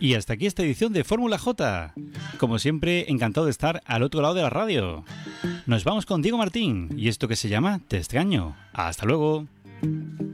Y hasta aquí esta edición de Fórmula J. Como siempre, encantado de estar al otro lado de la radio. Nos vamos con Diego Martín y esto que se llama Te extraño. Hasta luego.